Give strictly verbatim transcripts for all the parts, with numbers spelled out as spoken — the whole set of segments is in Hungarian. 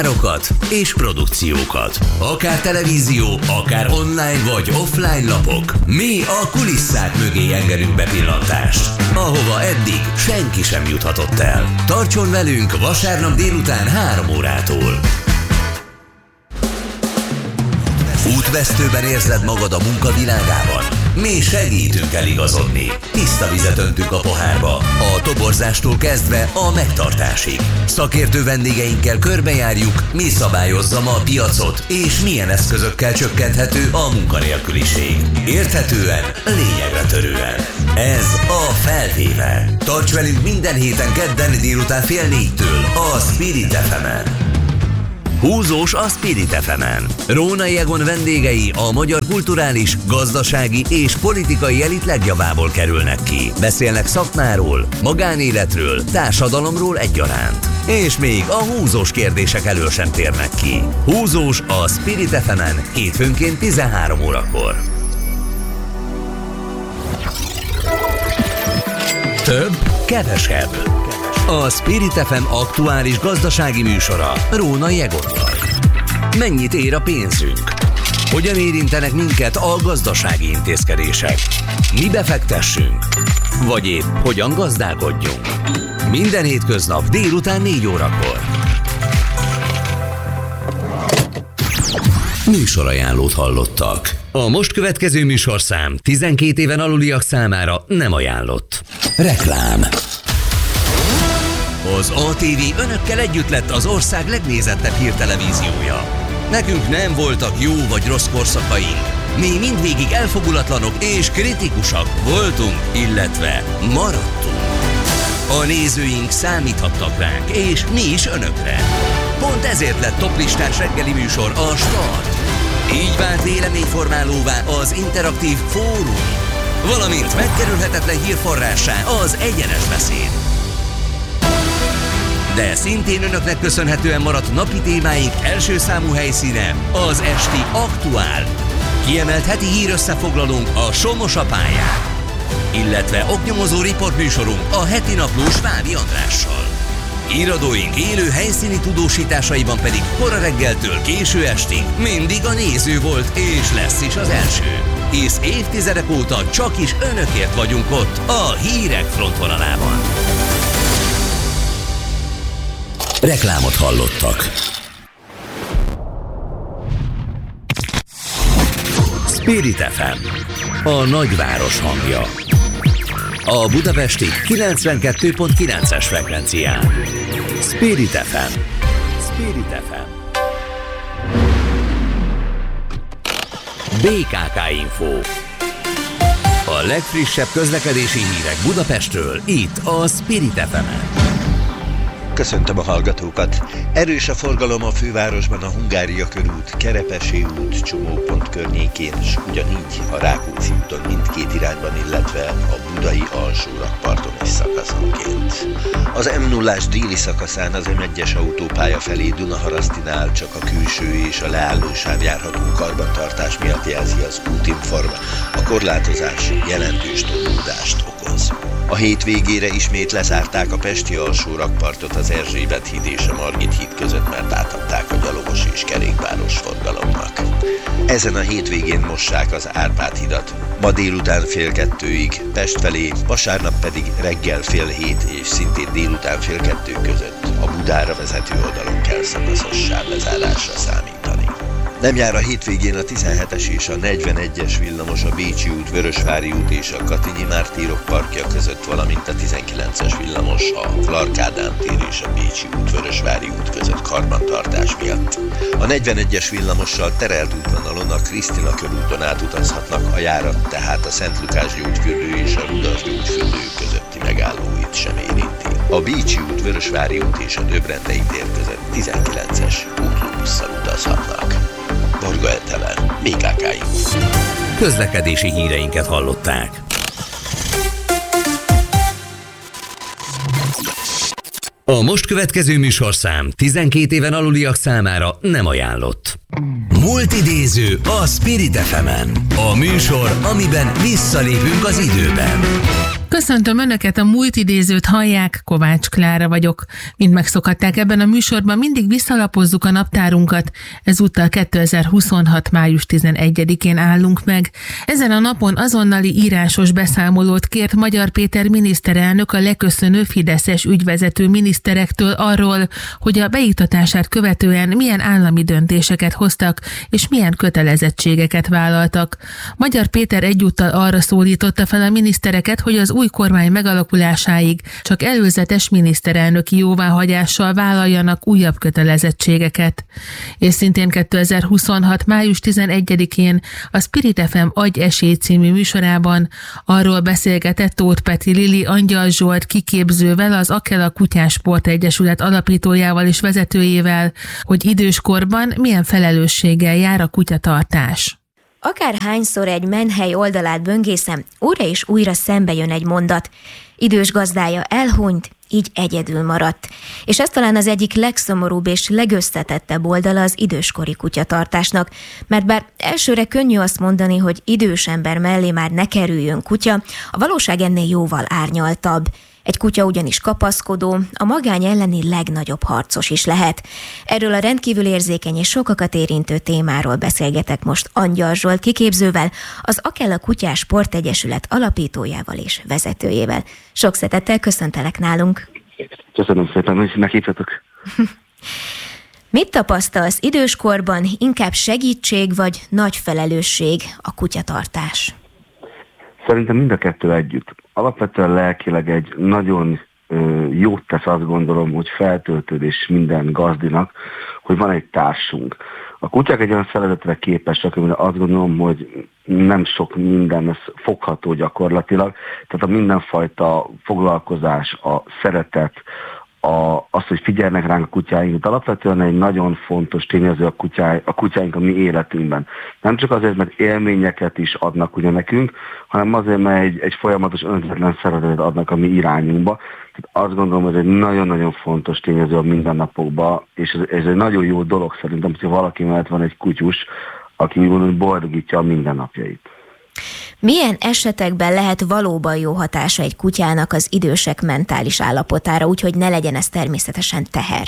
és produkciókat. Akár televízió, akár online vagy offline lapok. Mi a kulisszák mögé engedünk bepillantást, ahova eddig senki sem juthatott el. Tartson velünk vasárnap délután három órától. Útvesztőben érzed magad a munkavilágában? Mi segítünk eligazodni. Tiszta vizet öntünk a pohárba, a toborzástól kezdve a megtartásig. Szakértő vendégeinkkel körbejárjuk, mi szabályozza ma a piacot, és milyen eszközökkel csökkenthető a munkanélküliség. Érthetően, lényegre törően. Ez a Felvéve. Tarts velünk minden héten kedden délután fél négytől a Spirit ef emen. Húzós a Spirit ef emen. Rónai Egon vendégei a magyar kulturális, gazdasági és politikai elit legjavából kerülnek ki. Beszélnek szakmáról, magánéletről, társadalomról egyaránt. És még a húzós kérdések elől sem térnek ki. Húzós a Spirit ef emen hétfőnként tizenhárom órakor. Több, kevesebb. A Spirit ef em aktuális gazdasági műsora Rónai Egonnal. Mennyit ér a pénzünk? Hogyan érintenek minket a gazdasági intézkedések? Mi befektessünk? Vagy épp hogyan gazdálkodjunk? Minden hétköznap délután négy órakor. Műsorajánlót hallottak. A most következő műsorszám tizenkét éven aluliak számára nem ajánlott. Reklám. Az á té vé önökkel együtt lett az ország legnézettebb hírtelevíziója. Nekünk nem voltak jó vagy rossz korszakaink. Mi mindvégig elfogulatlanok és kritikusak voltunk, illetve maradtunk. A nézőink számíthattak ránk, és mi is önökre. Pont ezért lett toplistás reggeli műsor a Start. Így vált véleményformálóvá az interaktív fórum, valamint megkerülhetetlen hírforrássá az egyenes beszéd. De szintén önöknek köszönhetően maradt napi témáink első számú helyszíne az esti Aktuál. Kiemelt heti hírösszefoglalónk a Somos a pályán, illetve oknyomozó riportműsorunk a heti naplós Vádi Andrással. Íradóink élő helyszíni tudósításaiban pedig kora reggeltől késő estig mindig a néző volt és lesz is az első. Hisz évtizedek óta csak is önökért vagyunk ott a hírek frontvonalában. Reklámot hallottak. Spirit ef em, a nagyváros hangja. A budapesti kilencvenkettő pont kilences frekvencián. Spirit ef em. Spirit ef em. bé ká ká Info. A legfrissebb közlekedési hírek Budapestről, itt a Spirit ef emen. Köszöntöm a hallgatókat! Erős a forgalom a fővárosban a Hungária körút, Kerepesi út, Csomópont környékén, és ugyanígy a Rákóczi úton mindkét irányban, illetve a budai alsórakparton is szakaszonként. Az em nullás déli szakaszán az em egyes autópálya felé Dunaharasztinál csak a külső és a leállósáv járható karbantartás miatt jelzi az útinform. A korlátozás jelentős torlódást okoz. A hétvégére ismét lezárták a pesti alsórakpartot az Erzsébet híd és a Margit híd között, mert átadták a gyalogos és kerékpáros forgalomnak. Ezen a hétvégén mossák az Árpád hidat, ma délután fél kettőig Pest felé, vasárnap pedig reggel fél hét és szintén délután fél kettő között a Budára vezető oldalon kell szakaszos sávlezárásra számítani. Nem jár a hétvégén a tizenhetes és a negyvenegyes villamos a Bécsi út, Vörösvári út és a Katinyi Mártírok parkja között, valamint a tizenkilences villamos a Clark Ádám tér és a Bécsi út, Vörösvári út között karbantartás miatt. A negyvenegyes villamossal terelt útvonalon a Krisztina körúton átutazhatnak, a járat tehát a Szent Lukás gyógyfürdő és a Rudas gyógyfürdő közötti megállóit sem érinti. A Bécsi út, Vörösvári út és a Döbrendei tér között tizenkilences pótlóbusszal utazhatnak. Varga Etele, bé ká ká Info. Közlekedési híreinket hallották. A most következő műsorszám tizenkét éven aluliak számára nem ajánlott. Multidéző a Spirit ef emen. A műsor, amiben visszalépünk az időben. Köszöntöm Önöket, a múlt idézőt hallják, Kovács Klára vagyok. Mint megszokhatták, ebben a műsorban mindig visszalapozzuk a naptárunkat, ezúttal kétezer-huszonhat. május tizenegyedikén állunk meg. Ezen a napon azonnali írásos beszámolót kért Magyar Péter miniszterelnök a leköszönő fideszes ügyvezető miniszterektől arról, hogy a beiktatását követően milyen állami döntéseket hoztak, és milyen kötelezettségeket vállaltak. Magyar Péter egyúttal arra szólította fel a minisztereket, hogy az új kormány megalakulásáig csak előzetes miniszterelnöki jóváhagyással vállaljanak újabb kötelezettségeket. És szintén kétezer-huszonhat. május tizenegyedikén a Spirit ef em Adj esély című műsorában arról beszélgetett Tóth Peti Lili Angyal Zsolt kiképzővel, az Akela Kutyás Sport Egyesület alapítójával és vezetőjével, hogy időskorban milyen felelősséggel jár a kutyatartás. Akárhányszor egy menhely oldalát böngészem, újra és újra szembe jön egy mondat. Idős gazdája elhunyt, így egyedül maradt. És ez talán az egyik legszomorúbb és legösszetettebb oldala az időskori kutyatartásnak, mert bár elsőre könnyű azt mondani, hogy idős ember mellé már ne kerüljön kutya, a valóság ennél jóval árnyaltabb. Egy kutya ugyanis kapaszkodó, a magány elleni legnagyobb harcos is lehet. Erről a rendkívül érzékeny és sokakat érintő témáról beszélgetek most Angyal Zsolt kiképzővel, az Akela Kutyás Sport Egyesület alapítójával és vezetőjével. Sok szeretettel köszöntelek nálunk. Köszönöm szépen, hogy meghívtatok. Mit tapasztalsz időskorban, inkább segítség vagy nagy felelősség a kutyatartás? Szerintem mind a kettő együtt. Alapvetően lelkileg egy nagyon ö, jót tesz, azt gondolom, hogy feltöltődés minden gazdinak, hogy van egy társunk. A kutyák egy olyan feladatra képesek, amire azt gondolom, hogy nem sok minden, ez fogható gyakorlatilag. Tehát a mindenfajta foglalkozás, a szeretet, A, az, hogy figyelnek ránk a kutyáink, alapvetően egy nagyon fontos tényező a, kutyáink, a kutyáink a mi életünkben. Nem csak azért, mert élményeket is adnak ugye nekünk, hanem azért, mert egy, egy folyamatos önzetlen szeretetet adnak a mi irányunkba. Tehát azt gondolom, hogy ez egy nagyon-nagyon fontos tényező a mindennapokban, és ez, ez egy nagyon jó dolog szerintem, hogy valaki mellett van egy kutyus, aki úgy boldogítja a mindennapjait. Milyen esetekben lehet valóban jó hatása egy kutyának az idősek mentális állapotára, úgyhogy ne legyen ez természetesen teher?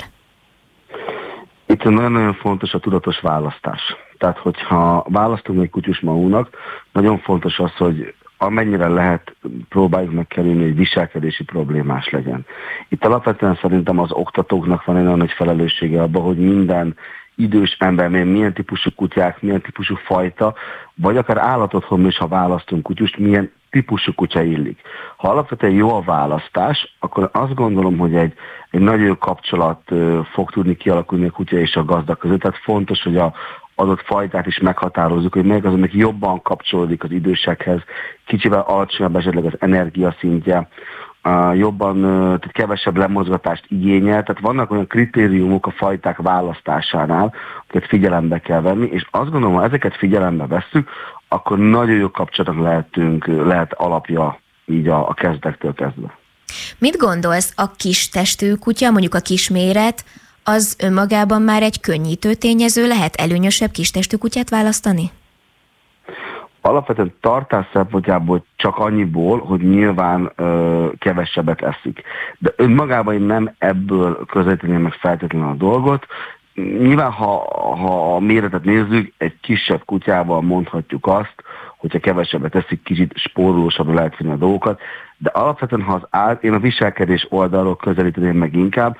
Itt nagyon-nagyon fontos a tudatos választás. Tehát, hogyha választunk egy kutyus magunknak, nagyon fontos az, hogy amennyire lehet, próbáljuk megkerülni, hogy viselkedési problémás legyen. Itt alapvetően szerintem az oktatóknak van egy nagyon nagy felelőssége abban, hogy minden idős ember, milyen típusú kutyák, milyen típusú fajta, vagy akár állatotthon is, ha választunk kutyust, milyen típusú kutya illik. Ha alapvetően jó a választás, akkor azt gondolom, hogy egy, egy nagyon jó kapcsolat fog tudni kialakulni a kutya és a gazda között. Tehát fontos, hogy a adott fajtát is meghatározzuk, hogy melyik az, amelyik jobban kapcsolódik az idősekhez, kicsivel alacsonyabb esetleg az energiaszintje, Uh, jobban, uh, tehát kevesebb lemozgatást igényel, tehát vannak olyan kritériumok a fajták választásánál, amiket figyelembe kell venni, és azt gondolom, ha ezeket figyelembe vesszük, akkor nagyon jó kapcsolatok lehetünk, lehet alapja így a, a kezdetektől kezdve. Mit gondolsz, a kis testű kutya, mondjuk a kisméret, az önmagában már egy könnyítő tényező, lehet előnyösebb kis testű kutyát választani? Alapvetően tartás szempontjából csak annyiból, hogy nyilván ö, kevesebbet eszik. De önmagában én nem ebből közelíteném meg feltétlenül a dolgot. Nyilván, ha, ha a méretet nézzük, egy kisebb kutyával mondhatjuk azt, hogyha kevesebbet eszik, kicsit spórolósabbra lehet finni a dolgokat. De alapvetően, ha az áll, én a viselkedés oldalról közelíteném meg inkább,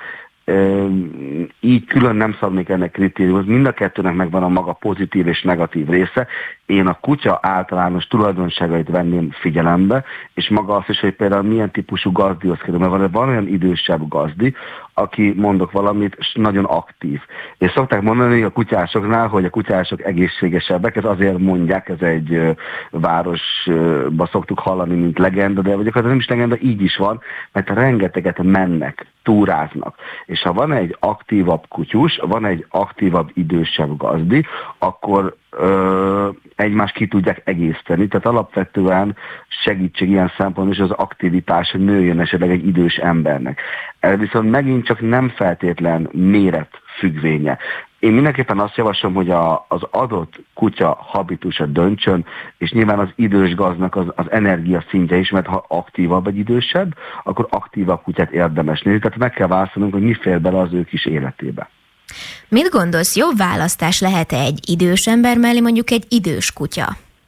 így külön nem szabnék ennek kritériumhoz. Mind a kettőnek megvan a maga pozitív és negatív része. Én a kutya általános tulajdonságait venném figyelembe, és maga azt is, hogy például milyen típusú gazdihoz kerül. Mert van, van olyan idősebb gazdi, aki, mondok valamit, nagyon aktív. És szokták mondani a kutyásoknál, hogy a kutyások egészségesebbek, ez azért mondják, ez egy városba szoktuk hallani, mint legenda, de vagy nem is legenda, így is van, mert rengeteget mennek, túráznak. És ha van egy aktívabb kutyus, van egy aktívabb idősebb gazdi, akkor ö, egymást ki tudják egészteni. Tehát alapvetően segítség ilyen szempontból is az aktivitás, hogy nőjön esetleg egy idős embernek. Ez viszont megint csak nem feltétlen méret függvénye. Én mindenképpen azt javaslom, hogy a, az adott kutya habitusa döntsön, és nyilván az idős gazdnak az, az energia szintje is, mert ha aktívabb egy idősebb, akkor aktívabb kutyát érdemes nézni. Tehát meg kell választanunk, hogy mi fér bele az ő kis életébe. Mit gondolsz, jobb választás lehet-e egy idős ember mellé mondjuk egy idős kutya?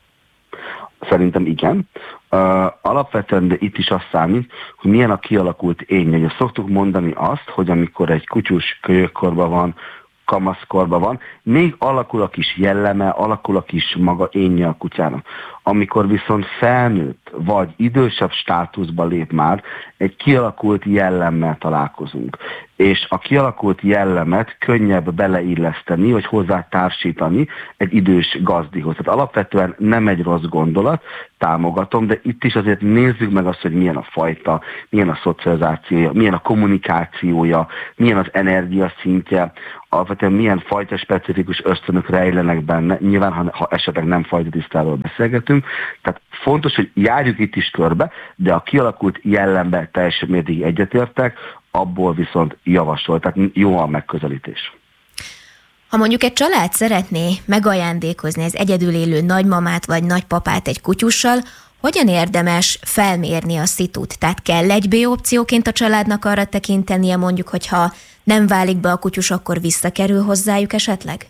Szerintem igen. Uh, alapvetően, de itt is az számít, hogy milyen a kialakult énje. Ugye szoktuk mondani azt, hogy amikor egy kutyus kölyökkorban van, kamaszkorban van, még alakul a kis jelleme, alakul a kis maga énje a kutyának. Amikor viszont felnőtt, vagy idősebb státuszba lép már, egy kialakult jellemmel találkozunk. És a kialakult jellemet könnyebb beleilleszteni, vagy hozzá társítani egy idős gazdihoz. Tehát alapvetően nem egy rossz gondolat, támogatom, de itt is azért nézzük meg azt, hogy milyen a fajta, milyen a szocializációja, milyen a kommunikációja, milyen az energia szintje, alapvetően milyen fajta specifikus ösztönök rejlenek benne, nyilván, ha, ha esetleg nem fajtatisztáról beszélgetünk. Tehát fontos, hogy járjuk itt is körbe, de a kialakult jellemben teljes mértékig egyetértek, abból viszont javasol, tehát jó a megközelítés. Ha mondjuk egy család szeretné megajándékozni az egyedül élő nagymamát vagy nagypapát egy kutyussal, hogyan érdemes felmérni a szitut? Tehát kell egy B-opcióként a családnak arra tekintenie, mondjuk, hogyha nem válik be a kutyus, akkor visszakerül hozzájuk esetleg?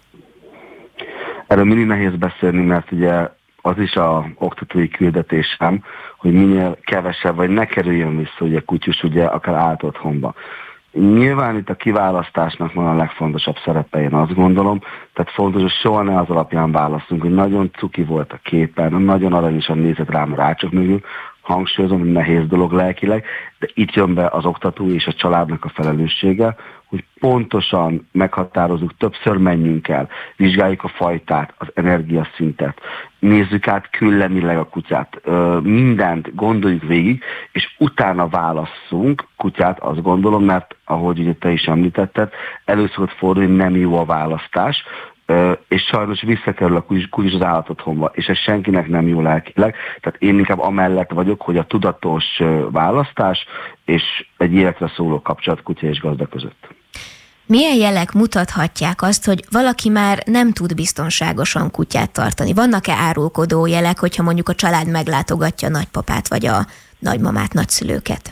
Erről mindig nehéz beszélni, mert ugye az is a oktatói küldetésem, hogy minél kevesebb, vagy ne kerüljön vissza ugye kutyus, ugye akár állt otthonba. Nyilván itt a kiválasztásnak van a legfontosabb szerepe, én azt gondolom, tehát fontos, hogy soha ne az alapján választunk, hogy nagyon cuki volt a képen, nagyon aranyosan nézett rám a rácsok mögül, hangsúlyozom, hogy nehéz dolog lelkileg, de itt jön be az oktató és a családnak a felelőssége, hogy pontosan meghatározzuk, többször menjünk el, vizsgáljuk a fajtát, az energiaszintet, nézzük át küllemileg a kutyát, mindent gondoljuk végig, és utána válasszunk kutyát, azt gondolom, mert ahogy ugye te is említetted, először fordulni, nem jó a választás, és sajnos visszakerül a kutyus az állatotthonba, és ez senkinek nem jó lelkileg. Tehát én inkább amellett vagyok, hogy a tudatos választás és egy életre szóló kapcsolat kutya és gazda között. Milyen jelek mutathatják azt, hogy valaki már nem tud biztonságosan kutyát tartani? Vannak-e árulkodó jelek, hogyha mondjuk a család meglátogatja a nagypapát vagy a nagymamát, nagyszülőket?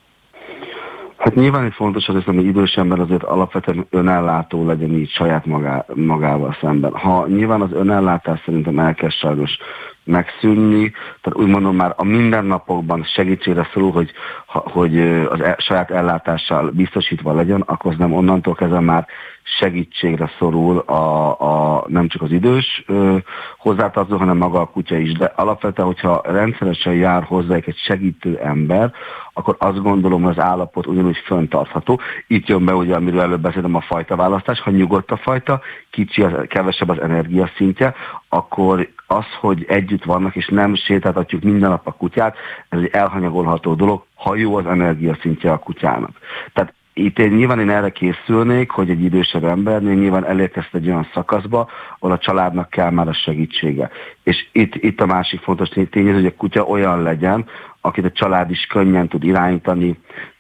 Hát nyilván egy fontos az, hogy idős ember azért alapvetően önellátó legyen így saját magá, magával szemben. Ha nyilván az önellátás szerintem elkezd sajnos megszűnni, tehát úgy mondom már a mindennapokban segítségre szorul, hogy, hogy az e, saját ellátással biztosítva legyen, akkor az nem onnantól kezdve már segítségre szorul a, a, nem csak az idős ö, hozzátartozó, hanem maga a kutya is. De alapvetően, hogyha rendszeresen jár hozzá egy segítő ember, akkor azt gondolom, hogy az állapot ugyanúgy fenntartható. Itt jön be, ugye, amiről előbb beszéltem, a fajta választás. Ha nyugodt a fajta, kicsi, az, kevesebb az energiaszintje, akkor az, hogy együtt vannak, és nem sétáltatjuk minden nap a kutyát, ez egy elhanyagolható dolog, ha jó az energiaszintje a kutyának. Tehát itt én nyilván én erre készülnék, hogy egy idősebb embernél nyilván elérkezett egy olyan szakaszba, ahol a családnak kell már a segítsége. És itt, itt a másik fontos tényező, hogy a kutya olyan legyen, akit a család is könnyen tud irányítani,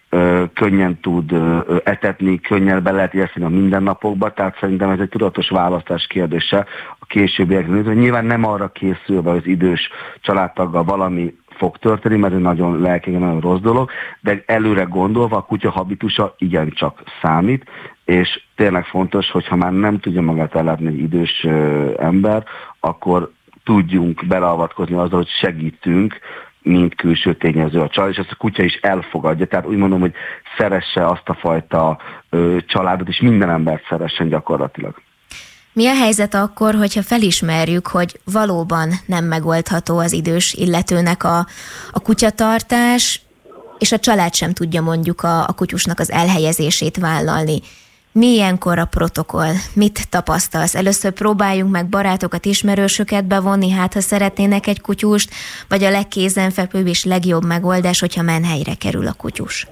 könnyen tud etetni, könnyen be lehet érteni a mindennapokba, tehát szerintem ez egy tudatos választás kérdése a későbbiekben. Nyilván nem arra készülve, hogy az idős családtaggal valami fog történni, mert ez nagyon lelkileg nagyon rossz dolog, de előre gondolva a kutya habitusa igencsak számít, és tényleg fontos, hogyha már nem tudja magát ellátni egy idős ember, akkor tudjunk beleavatkozni azzal, hogy segítünk, mint külső tényező a család, és ezt a kutya is elfogadja. Tehát úgy mondom, hogy szeresse azt a fajta ö, családot, és minden embert szeressen gyakorlatilag. Mi a helyzet akkor, hogyha felismerjük, hogy valóban nem megoldható az idős illetőnek a, a kutyatartás, és a család sem tudja mondjuk a, a kutyusnak az elhelyezését vállalni? Mi ilyenkor a protokoll? Mit tapasztalsz? Először próbáljunk meg barátokat, ismerősöket bevonni, hát ha szeretnének egy kutyust, vagy a legkézenfekvőbb és legjobb megoldás, hogyha menhelyre kerül a kutyus?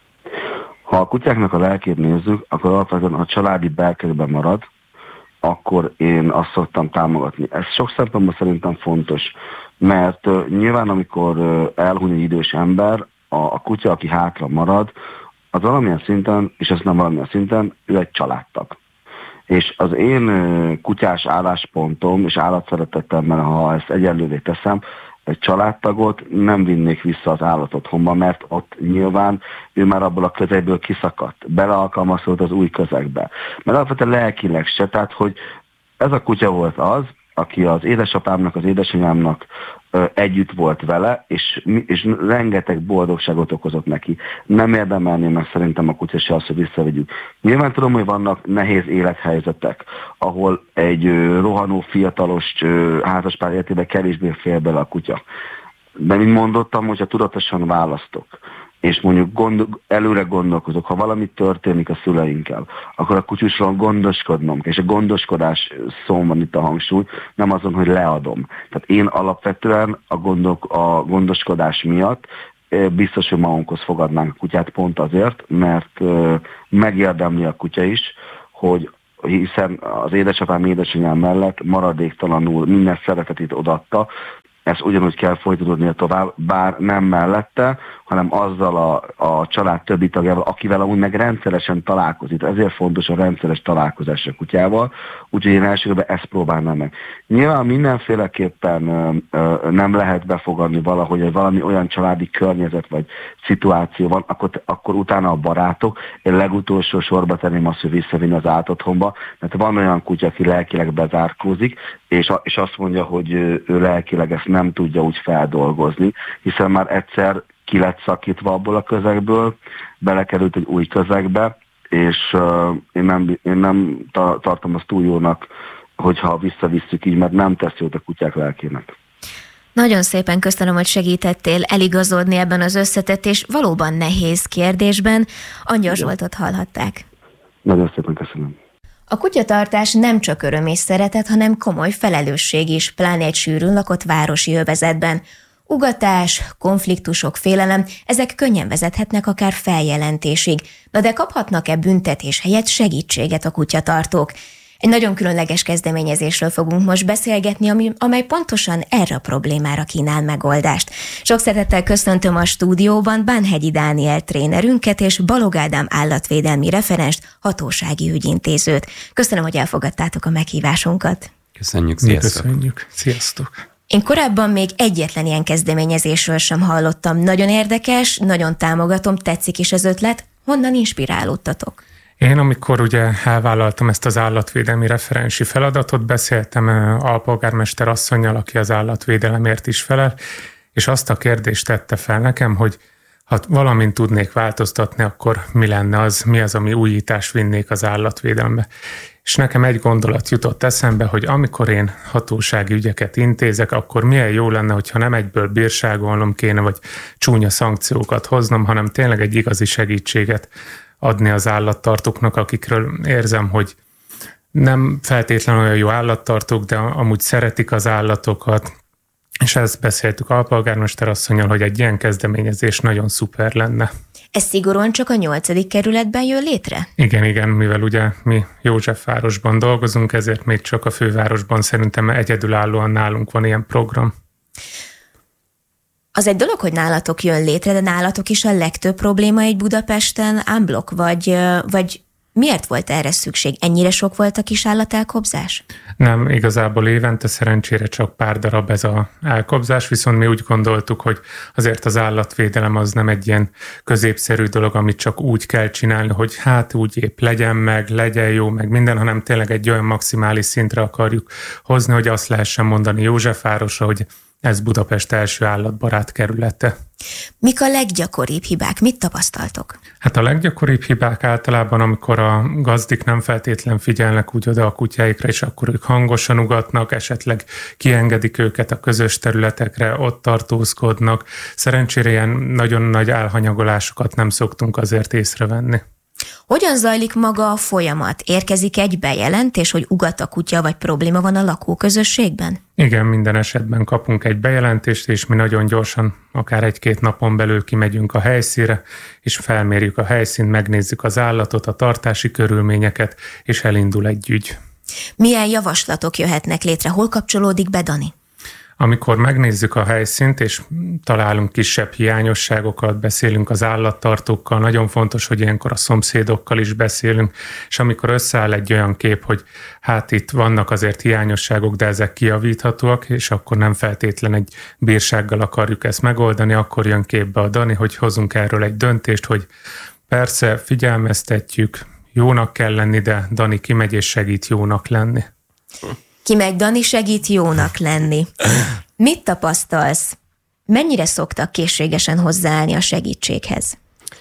Ha a kutyáknak a lelkét nézzük, akkor alapvetően a családi belkerülben marad, akkor én azt szoktam támogatni. Ez sok szempontból szerintem fontos, mert uh, nyilván amikor uh, elhuny egy idős ember, a, a kutya, aki hátra marad, az valamilyen szinten, és ez nem valamilyen szinten, ő egy családtag. És az én kutyás álláspontom és állatszeretetemben, ha ezt egyenlővé teszem, egy családtagot nem vinnék vissza az állatotthonba, mert ott nyilván ő már abból a közegből kiszakadt, belealkalmazkodott az új közegbe. Mert alapvetően lelkileg se, tehát hogy ez a kutya volt az, aki az édesapámnak, az édesanyámnak ö, együtt volt vele, és, és rengeteg boldogságot okozott neki. Nem érdemelném meg szerintem a kutya se azt, hogy visszavegyük. Nyilván tudom, hogy vannak nehéz élethelyzetek, ahol egy ö, rohanó fiatalos ö, házaspár életében kevésbé fél bele a kutya. De mint mondottam, hogyha tudatosan választok, és mondjuk gond, előre gondolkozok, ha valami történik a szüleinkkel, akkor a kutyusról gondoskodnom, és a gondoskodás szó van itt a hangsúly, nem azon, hogy leadom. Tehát én alapvetően a, gondok, a gondoskodás miatt biztos, hogy magunkhoz fogadnánk a kutyát pont azért, mert megérdemli a kutya is, hogy hiszen az édesapám, édesanyám mellett maradéktalanul minden szeretetét odaadta, ezt ugyanúgy kell folytatódnia tovább, bár nem mellette, hanem azzal a, a család többi tagjával, akivel amúgy meg rendszeresen találkozik. Ezért fontos a rendszeres találkozás a kutyával, úgyhogy én elsőben ezt próbálnám meg. Nyilván mindenféleképpen ö, ö, nem lehet befogadni valahogy, hogy valami olyan családi környezet vagy szituáció van, akkor, akkor utána a barátok, én legutolsó sorba tenném azt, hogy visszavinni az állatotthonba, mert van olyan kutya, aki lelkileg bezárkózik, és, a, és azt mondja, hogy ő, ő lelkileg ezt nem tudja úgy feldolgozni, hiszen már egyszer ki lett szakítva abból a közegből, belekerült egy új közegbe, és uh, én nem, én nem ta- tartom azt túl jónak, hogyha visszavisszük így, mert nem tesz jót a kutyák lelkének. Nagyon szépen köszönöm, hogy segítettél eligazodni ebben az összetett és valóban nehéz kérdésben. Angyal Zsoltot hallhatták. Nagyon szépen köszönöm. A kutyatartás nem csak öröm és szeretet, hanem komoly felelősség is, pláne egy sűrűn lakott városi övezetben. Ugatás, konfliktusok, félelem, ezek könnyen vezethetnek akár feljelentésig. Na de kaphatnak-e büntetés helyett segítséget a kutyatartók? Egy nagyon különleges kezdeményezésről fogunk most beszélgetni, ami, amely pontosan erre a problémára kínál megoldást. Sok szeretettel köszöntöm a stúdióban Bánhegyi Dániel trénerünket és Balog Ádám állatvédelmi referenst, hatósági ügyintézőt. Köszönöm, hogy elfogadtátok a meghívásunkat. Köszönjük, sziasztok. Köszönjük, sziasztok. Én korábban még egyetlen ilyen kezdeményezésről sem hallottam. Nagyon érdekes, nagyon támogatom, tetszik is az ötlet. Honnan inspirálódtatok? Én, amikor ugye elvállaltam ezt az állatvédelmi referensi feladatot, beszéltem alpolgármester asszonnyal, aki az állatvédelemért is felel, és azt a kérdést tette fel nekem, hogy ha valamint tudnék változtatni, akkor mi lenne az, mi az, ami újítást vinnék az állatvédelembe. És nekem egy gondolat jutott eszembe, hogy amikor én hatósági ügyeket intézek, akkor milyen jó lenne, hogyha nem egyből bírságolnom kéne, vagy csúnya szankciókat hoznom, hanem tényleg egy igazi segítséget adni az állattartóknak, akikről érzem, hogy nem feltétlenül olyan jó állattartók, de amúgy szeretik az állatokat, és ezt beszéltük alpolgármester asszonnyal, hogy egy ilyen kezdeményezés nagyon szuper lenne. Ez szigorúan csak a nyolcadik kerületben jön létre? Igen, igen, mivel ugye mi Józsefvárosban dolgozunk, ezért még csak a fővárosban szerintem egyedülállóan nálunk van ilyen program. Az egy dolog, hogy nálatok jön létre, de nálatok is a legtöbb probléma egy Budapesten unblock, vagy, vagy miért volt erre szükség? Ennyire sok volt a kis állatelkobzás? Nem, igazából évente szerencsére csak pár darab ez az elkobzás, viszont mi úgy gondoltuk, hogy azért az állatvédelem az nem egy ilyen középszerű dolog, amit csak úgy kell csinálni, hogy hát úgy épp legyen meg, legyen jó, meg minden, hanem tényleg egy olyan maximális szintre akarjuk hozni, hogy azt lehessen mondani Józsefvárosra, hogy ez Budapest első állatbarát kerülete. Mik a leggyakoribb hibák? Mit tapasztaltok? Hát a leggyakoribb hibák általában, amikor a gazdik nem feltétlen figyelnek úgy oda a kutyáikra, és akkor ők hangosan ugatnak, esetleg kiengedik őket a közös területekre, ott tartózkodnak. Szerencsére ilyen nagyon nagy elhanyagolásokat nem szoktunk azért észrevenni. Hogyan zajlik maga a folyamat? Érkezik egy bejelentés, hogy ugat a kutya, vagy probléma van a lakóközösségben? Igen, minden esetben kapunk egy bejelentést, és mi nagyon gyorsan, akár egy-két napon belül kimegyünk a helyszínre, és felmérjük a helyszínt, megnézzük az állatot, a tartási körülményeket, és elindul egy ügy. Milyen javaslatok jöhetnek létre? Hol kapcsolódik be Dani? Amikor megnézzük a helyszínt, és találunk kisebb hiányosságokat, beszélünk az állattartókkal, nagyon fontos, hogy ilyenkor a szomszédokkal is beszélünk, és amikor összeáll egy olyan kép, hogy hát itt vannak azért hiányosságok, de ezek kijavíthatóak, és akkor nem feltétlen egy bírsággal akarjuk ezt megoldani, akkor jön képbe a Dani, hogy hozunk erről egy döntést, hogy persze figyelmeztetjük, jónak kell lenni, de Dani kimegy és segít jónak lenni. Ki meg Dani segít jónak lenni. Mit tapasztalsz? Mennyire szoktak készségesen hozzáállni a segítséghez?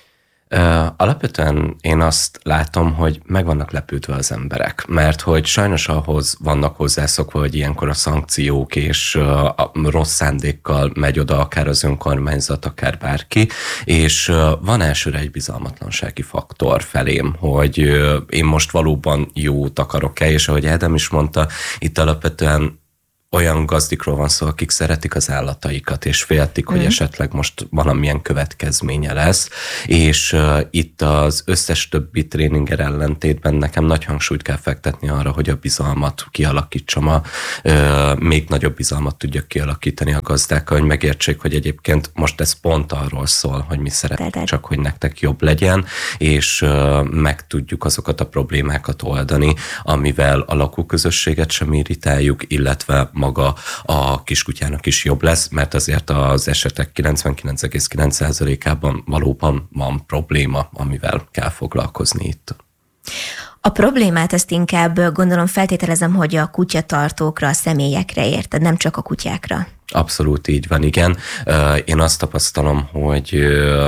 Uh, alapvetően én azt látom, hogy meg vannak lepődve az emberek, mert hogy sajnos ahhoz vannak hozzászokva, hogy ilyenkor a szankciók és uh, a rossz szándékkal megy oda akár az önkormányzat, akár bárki, és uh, van elsőre egy bizalmatlansági faktor felém, hogy uh, én most valóban jót akarok-e, és ahogy Ádám is mondta, itt alapvetően olyan gazdikról van szó, akik szeretik az állataikat, és féltik, hogy mm. esetleg most valamilyen következménye lesz, és uh, itt az összes többi tréninger ellentétben nekem nagy hangsúlyt kell fektetni arra, hogy a bizalmat kialakítsam, a, uh, még nagyobb bizalmat tudjak kialakítani a gazdákkal, hogy megértsék, hogy egyébként most ez pont arról szól, hogy mi szeretnénk, csak hogy nektek jobb legyen, és uh, meg tudjuk azokat a problémákat oldani, amivel a lakóközösséget sem irritáljuk, illetve maga a kiskutyának is jobb lesz, mert azért az esetek kilencvenkilenc egész kilenc százalékában valóban van probléma, amivel kell foglalkozni itt. A problémát ezt inkább gondolom feltételezem, hogy a kutyatartókra, a személyekre érted, nem csak a kutyákra. Abszolút így van, igen. Én azt tapasztalom, hogy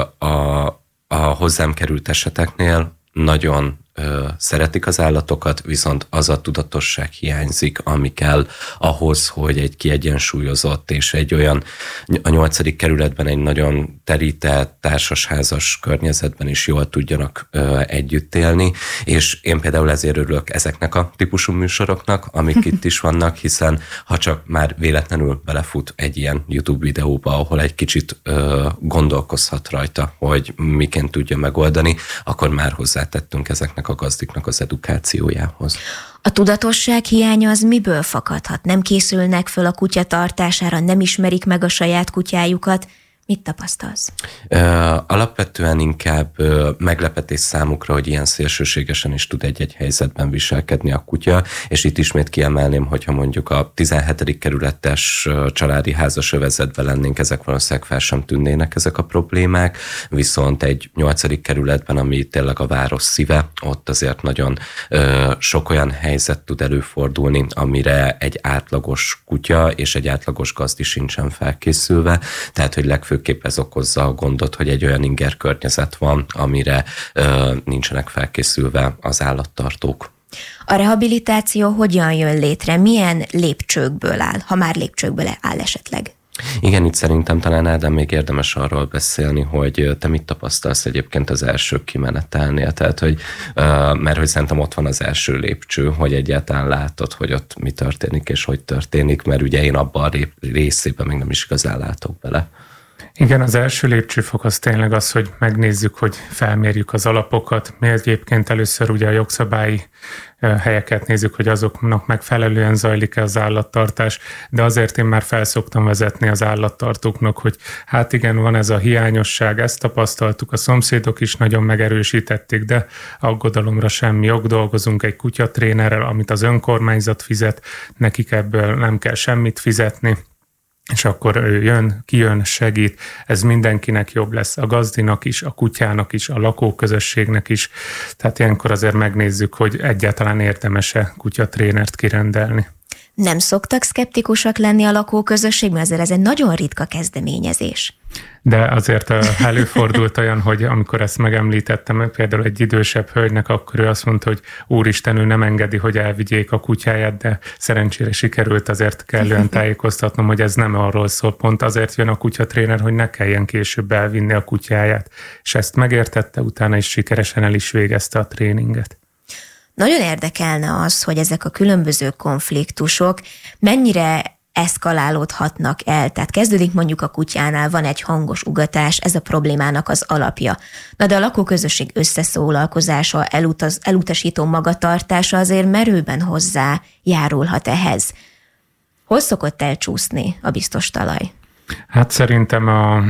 a, a hozzám került eseteknél nagyon szeretik az állatokat, viszont az a tudatosság hiányzik, ami kell ahhoz, hogy egy kiegyensúlyozott és egy olyan, a nyolcadik kerületben egy nagyon terített, társasházas környezetben is jól tudjanak ö, együtt élni, és én például ezért örülök ezeknek a típusú műsoroknak, amik itt is vannak, hiszen ha csak már véletlenül belefut egy ilyen YouTube videóba, ahol egy kicsit ö, gondolkozhat rajta, hogy miként tudja megoldani, akkor már hozzátettünk ezeknek a gazdiknak az edukációjához. A tudatosság hiánya az miből fakadhat? Nem készülnek föl a kutya tartására, nem ismerik meg a saját kutyájukat? Mit tapasztalsz? Uh, alapvetően inkább uh, meglepetés számukra, hogy ilyen szélsőségesen is tud egy-egy helyzetben viselkedni a kutya, és itt ismét kiemelném, hogyha mondjuk a tizenhetedik kerületes uh, családi házas övezetben lennénk, ezek valószínűleg fel sem tűnnének ezek a problémák, viszont egy nyolcadik kerületben, ami tényleg a város szíve, ott azért nagyon uh, sok olyan helyzet tud előfordulni, amire egy átlagos kutya és egy átlagos gazdi sincsen felkészülve, tehát hogy legfőbb Főképp ez okozza a gondot, hogy egy olyan inger környezet van, amire ö, nincsenek felkészülve az állattartók. A rehabilitáció hogyan jön létre? Milyen lépcsőkből áll, ha már lépcsőkből áll esetleg? Igen, itt szerintem talán Ádám még érdemes arról beszélni, hogy te mit tapasztalsz egyébként az első kimenetelnél, tehát hogy, mert hogy szerintem ott van az első lépcső, hogy egyáltalán látod, hogy ott mi történik és hogy történik, mert ugye én abban a részében még nem is igazán látok bele. Igen, az első lépcsőfok az tényleg az, hogy megnézzük, hogy felmérjük az alapokat. Mi egyébként először ugye a jogszabályi helyeket nézzük, hogy azoknak megfelelően zajlik-e az állattartás, de azért én már felszoktam vezetni az állattartóknak, hogy hát igen, van ez a hiányosság, ezt tapasztaltuk, a szomszédok is nagyon megerősítették, de aggodalomra semmi ok, dolgozunk egy kutyatrénerrel, amit az önkormányzat fizet, nekik ebből nem kell semmit fizetni, és akkor ő jön, kijön, segít, ez mindenkinek jobb lesz, a gazdinak is, a kutyának is, a lakóközösségnek is, tehát ilyenkor azért megnézzük, hogy egyáltalán érdemes-e kutyatrénert kirendelni. Nem szoktak szkeptikusak lenni a lakóközösségben, azért ez egy nagyon ritka kezdeményezés. De azért előfordult olyan, hogy amikor ezt megemlítettem, például egy idősebb hölgynek, akkor ő azt mondta, hogy úristen, ő nem engedi, hogy elvigyék a kutyáját, de szerencsére sikerült azért kellően tájékoztatnom, hogy ez nem arról szól, pont azért jön a kutyatréner, hogy ne kelljen később elvinni a kutyáját. És ezt megértette, utána is sikeresen el is végezte a tréninget. Nagyon érdekelne az, hogy ezek a különböző konfliktusok mennyire eszkalálódhatnak el. Tehát kezdődik mondjuk a kutyánál, van egy hangos ugatás, ez a problémának az alapja. Na de a lakóközösség összeszólalkozása, elutaz, elutasító magatartása azért merőben hozzá járulhat ehhez. Hol szokott elcsúszni a biztos talaj? Hát szerintem a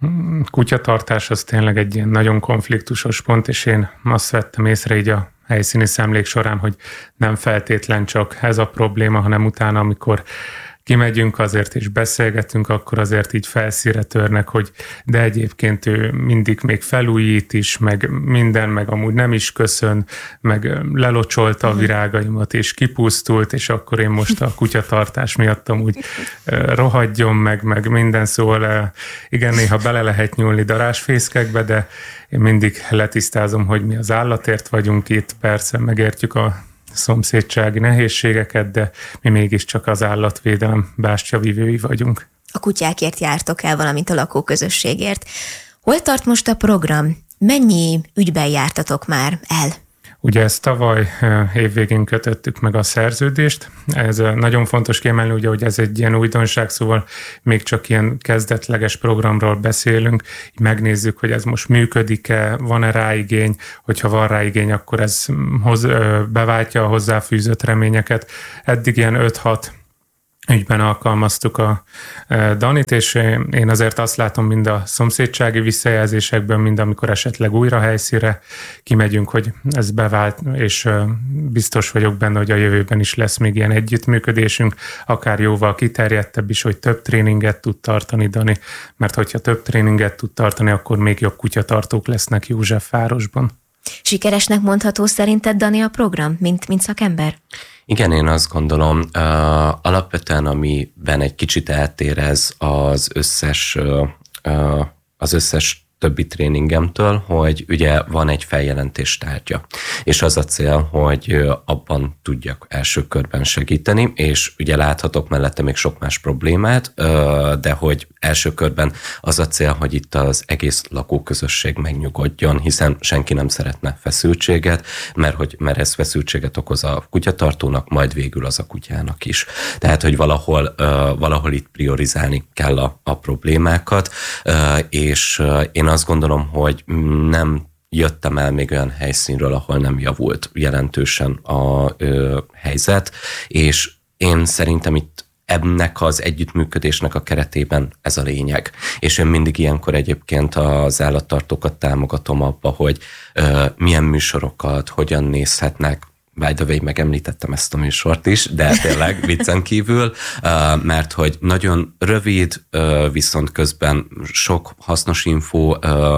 kutyatartás az tényleg egy ilyen nagyon konfliktusos pont, és én azt vettem észre így a helyszíni szemlék során, hogy nem feltétlen csak ez a probléma, hanem utána, amikor kimegyünk azért és beszélgetünk, akkor azért így felszíre törnek, hogy de egyébként ő mindig még felújít is, meg minden, meg amúgy nem is köszön, meg lelocsolta a virágaimat, és kipusztult, és akkor én most a kutyatartás miatt amúgy rohadjon meg, meg minden, szóval igen, néha bele lehet nyúlni darásfészkekbe, de én mindig letisztázom, hogy mi az állatért vagyunk itt, persze megértjük a szomszédsági nehézségeket, de mi mégiscsak az állatvédelem bástyavívői vagyunk. A kutyákért jártok el, valamint a lakóközösségért. Hol tart most a program? Mennyi ügyben jártatok már el? Ugye ezt tavaly évvégén kötöttük meg a szerződést. Ez nagyon fontos kiemelni, ugye, hogy ez egy ilyen újdonság, szóval még csak ilyen kezdetleges programról beszélünk. Így megnézzük, hogy ez most működik-e, van-e rá igény, hogyha van rá igény, akkor ez hoz, beváltja a hozzáfűzött reményeket. Eddig ilyen öt-hat ügyben alkalmaztuk a Danit, és én azért azt látom mind a szomszédsági visszajelzésekből, mind amikor esetleg újra helyszínre kimegyünk, hogy ez bevált, és biztos vagyok benne, hogy a jövőben is lesz még ilyen együttműködésünk, akár jóval kiterjedtebb is, hogy több tréninget tud tartani Dani, mert hogyha több tréninget tud tartani, akkor még jobb kutyatartók lesznek Józsefvárosban. Sikeresnek mondható szerinted, Dani, a program, mint, mint szakember? Igen, én azt gondolom, uh, alapvetően amiben egy kicsit eltér ez az összes, uh, uh, az összes többi tréningemtől, hogy ugye van egy feljelentés tárgya, és az a cél, hogy abban tudjak első körben segíteni, és ugye láthatok mellette még sok más problémát, de hogy első körben az a cél, hogy itt az egész lakóközösség megnyugodjon, hiszen senki nem szeretne feszültséget, mert, hogy, mert ez feszültséget okoz a kutyatartónak, majd végül az a kutyának is. Tehát, hogy valahol, valahol itt priorizálni kell a, a problémákat, és én azt gondolom, hogy nem jöttem el még olyan helyszínről, ahol nem javult jelentősen a ö, helyzet, és én szerintem itt ennek az együttműködésnek a keretében ez a lényeg. És én mindig ilyenkor egyébként az állattartókat támogatom abba, hogy ö, milyen műsorokat, hogyan nézhetnek. By the way, megemlítettem ezt a műsort is, de tényleg viccen kívül, mert hogy nagyon rövid, viszont közben sok hasznos info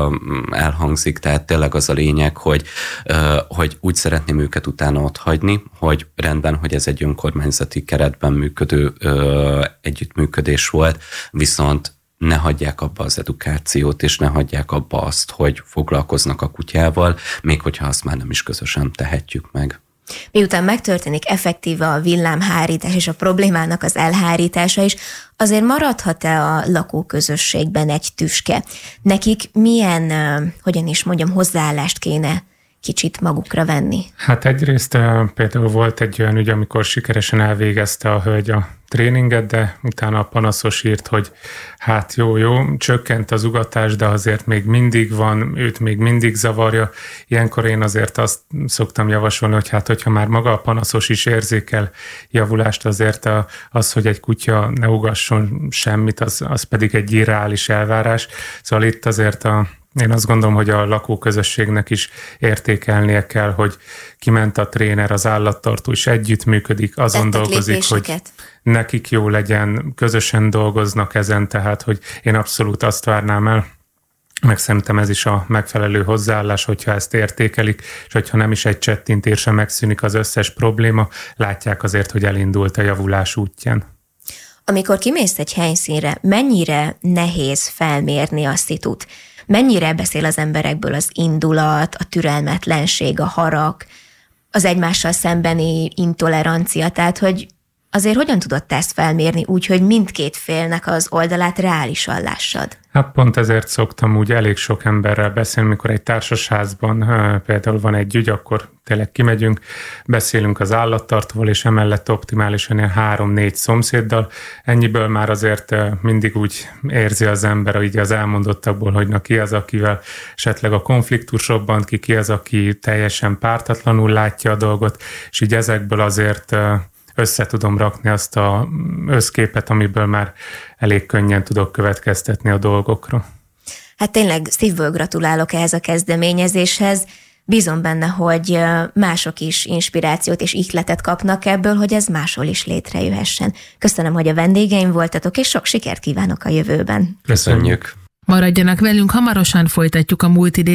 elhangzik, tehát tényleg az a lényeg, hogy, hogy úgy szeretném őket utána ott hagyni, hogy rendben, hogy ez egy önkormányzati keretben működő együttműködés volt, viszont ne hagyják abba az edukációt, és ne hagyják abba azt, hogy foglalkoznak a kutyával, még hogyha azt már nem is közösen tehetjük meg. Miután megtörténik effektíve a villámhárítás és a problémának az elhárítása is, azért maradhat-e a lakóközösségben egy tüske? Nekik milyen, hogyan is mondjam, hozzáállást kéne kicsit magukra venni? Hát egyrészt például volt egy olyan ügy, amikor sikeresen elvégezte a hölgy a tréninget, de utána a panaszos írt, hogy hát jó, jó, csökkent az ugatás, de azért még mindig van, őt még mindig zavarja. Ilyenkor én azért azt szoktam javasolni, hogy hát hogyha már maga a panaszos is érzékel javulást, azért az, hogy egy kutya ne ugasson semmit, az, az pedig egy irreális elvárás. Szóval itt azért a Én azt gondolom, hogy a lakóközösségnek is értékelnie kell, hogy kiment a tréner, az állattartó is együttműködik, azon Tettek dolgozik, lépéseket. hogy nekik jó legyen, közösen dolgoznak ezen, tehát hogy én abszolút azt várnám el, meg szerintem ez is a megfelelő hozzáállás, hogyha ezt értékelik, és hogyha nem is egy csettintésre megszűnik az összes probléma, látják azért, hogy elindult a javulás útján. Amikor kimész egy helyszínre, mennyire nehéz felmérni a szitut? Mennyire beszél az emberekből az indulat, a türelmetlenség, a harag, az egymással szembeni intolerancia, tehát hogy azért hogyan tudod te ezt felmérni úgy, hogy mindkét félnek az oldalát reálisan lássad? Hát pont ezért szoktam úgy elég sok emberrel beszélni, mikor egy társasházban például van egy ügy, akkor tényleg kimegyünk, beszélünk az állattartóval, és emellett optimálisan ilyen három-négy szomszéddal. Ennyiből már azért mindig úgy érzi az ember, így az elmondottakból, hogy na ki az, akivel esetleg a konfliktus robbant ki, ki az, aki teljesen pártatlanul látja a dolgot, és így ezekből azért össze tudom rakni azt a összképet, amiből már elég könnyen tudok következtetni a dolgokra. Hát tényleg szívből gratulálok ehhez a kezdeményezéshez. Bízom benne, hogy mások is inspirációt és ihletet kapnak ebből, hogy ez máshol is létrejöhessen. Köszönöm, hogy a vendégeim voltatok, és sok sikert kívánok a jövőben. Köszönjük! Maradjanak velünk, hamarosan folytatjuk a múlt idő